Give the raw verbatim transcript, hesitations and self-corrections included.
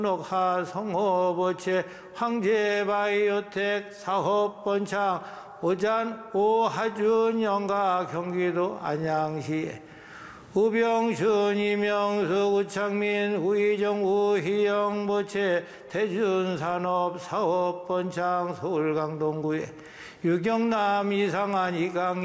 하성호보채 황제바이오텍 사업번창 오잔 오하준 영가 경기도 안양시 우병춘 이명수 우창민 우희정 우희영 보채 대준산업 사업번창 서울 강동구에 유경남 이상한 이강